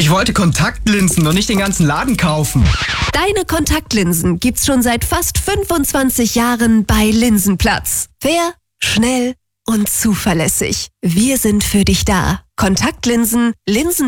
Ich wollte Kontaktlinsen und nicht den ganzen Laden kaufen. Deine Kontaktlinsen gibt's schon seit fast 25 Jahren bei Linsenplatz. Fair, schnell und zuverlässig. Wir sind für dich da. Kontaktlinsen, Linsen